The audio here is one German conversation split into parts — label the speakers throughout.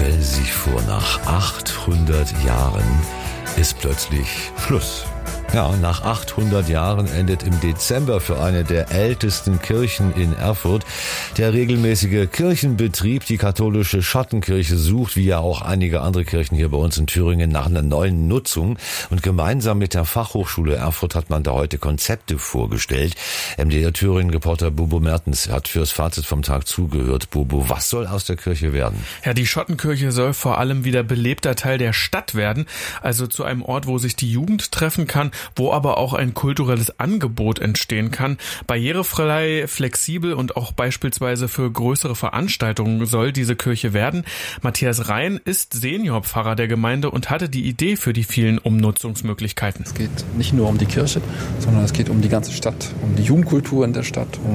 Speaker 1: Stellen Sie sich vor, nach 800 Jahren ist plötzlich Schluss. Ja, nach 800 Jahren endet im Dezember für eine der ältesten Kirchen in Erfurt der regelmäßige Kirchenbetrieb. Die katholische Schottenkirche sucht, wie ja auch einige andere Kirchen hier bei uns in Thüringen, nach einer neuen Nutzung. Und gemeinsam mit der Fachhochschule Erfurt hat man da heute Konzepte vorgestellt. MDR Thüringen-Reporter Bobo Mertens hat fürs Fazit vom Tag zugehört. Bobo, was soll aus der Kirche werden?
Speaker 2: Ja, die Schottenkirche soll vor allem wieder belebter Teil der Stadt werden, also zu einem Ort, wo sich die Jugend treffen kann, wo aber auch ein kulturelles Angebot entstehen kann. Barrierefrei, flexibel und auch beispielsweise für größere Veranstaltungen soll diese Kirche werden. Matthias Rhein ist Seniorpfarrer der Gemeinde und hatte die Idee für die vielen Umnutzungsmöglichkeiten.
Speaker 3: Es geht nicht nur um die Kirche, sondern es geht um die ganze Stadt, um die Jugendkultur in der Stadt, um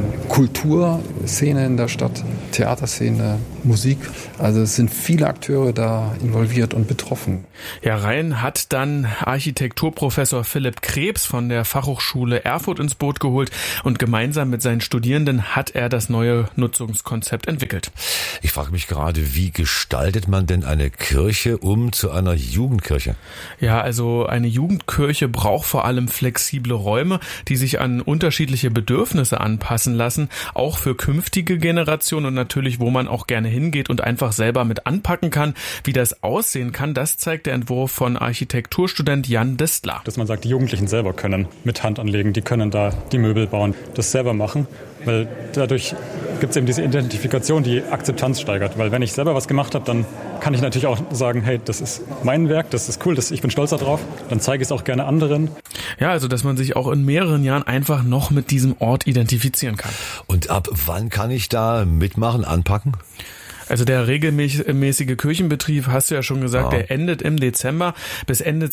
Speaker 3: Kulturszene in der Stadt, Theaterszene, Musik. Also es sind viele Akteure da involviert und betroffen.
Speaker 2: Ja, Rhein hat dann Architekturprofessor Philipp Krebs von der Fachhochschule Erfurt ins Boot geholt und gemeinsam mit seinen Studierenden hat er das neue Nutzungskonzept entwickelt.
Speaker 1: Ich frage mich gerade, wie gestaltet man denn eine Kirche zu einer Jugendkirche?
Speaker 2: Ja, also eine Jugendkirche braucht vor allem flexible Räume, die sich an unterschiedliche Bedürfnisse anpassen lassen, auch für künftige Generationen und natürlich, wo man auch gerne hingeht und einfach selber mit anpacken kann. Wie das aussehen kann, das zeigt der Entwurf von Architekturstudent Jan Distler.
Speaker 4: Dass man sagt, die Jugendlichen selber können mit Hand anlegen, die können da die Möbel bauen, das selber machen, weil dadurch gibt es eben diese Identifikation, die Akzeptanz steigert. Weil wenn ich selber was gemacht habe, dann kann ich natürlich auch sagen, hey, das ist mein Werk, das ist cool, ich bin stolz darauf, dann zeige ich es auch gerne anderen.
Speaker 2: Ja, also dass man sich auch in mehreren Jahren einfach noch mit diesem Ort identifizieren kann.
Speaker 1: Und ab wann kann ich da mitmachen, anpacken?
Speaker 2: Also der regelmäßige Kirchenbetrieb, hast du ja schon gesagt, der endet im Dezember. Bis Ende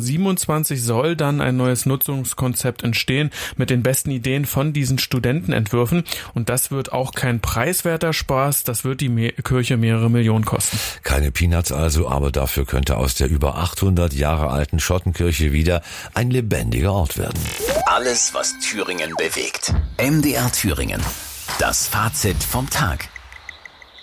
Speaker 2: 2027 soll dann ein neues Nutzungskonzept entstehen mit den besten Ideen von diesen Studentenentwürfen. Und das wird auch kein preiswerter Spaß, das wird die Kirche mehrere Millionen kosten.
Speaker 1: Keine Peanuts also, aber dafür könnte aus der über 800 Jahre alten Schottenkirche wieder ein lebendiger Ort werden.
Speaker 5: Alles, was Thüringen bewegt. MDR Thüringen. Das Fazit vom Tag.